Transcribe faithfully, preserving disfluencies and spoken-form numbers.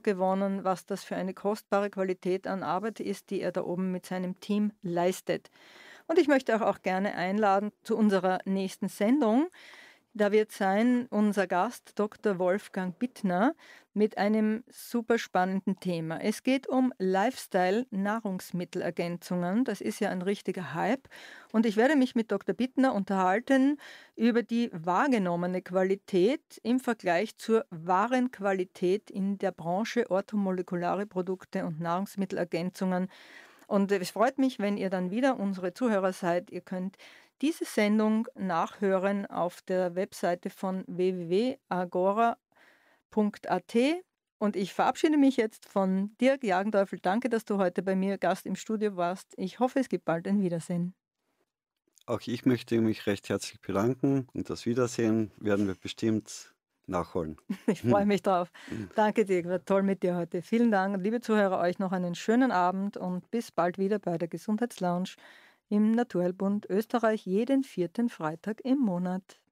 gewonnen, was das für eine kostbare Qualität an Arbeit ist, die er da oben mit seinem Team leistet. Und ich möchte auch, auch gerne einladen zu unserer nächsten Sendung. Da wird sein unser Gast Doktor Wolfgang Bittner mit einem super spannenden Thema. Es geht um Lifestyle-Nahrungsmittelergänzungen. Das ist ja ein richtiger Hype. Und ich werde mich mit Doktor Bittner unterhalten über die wahrgenommene Qualität im Vergleich zur wahren Qualität in der Branche orthomolekulare Produkte und Nahrungsmittelergänzungen. Und es freut mich, wenn ihr dann wieder unsere Zuhörer seid. Ihr könnt diese Sendung nachhören auf der Webseite von w w w punkt agora punkt a t. Und ich verabschiede mich jetzt von Dirk Jagendorfel. Danke, dass du heute bei mir Gast im Studio warst. Ich hoffe, es gibt bald ein Wiedersehen. Auch ich möchte mich recht herzlich bedanken und das Wiedersehen werden wir bestimmt nachholen. Ich freue mich drauf. Danke dir, war toll mit dir heute. Vielen Dank. Liebe Zuhörer, euch noch einen schönen Abend und bis bald wieder bei der Gesundheitslounge im Naturheilbund Österreich jeden vierten Freitag im Monat.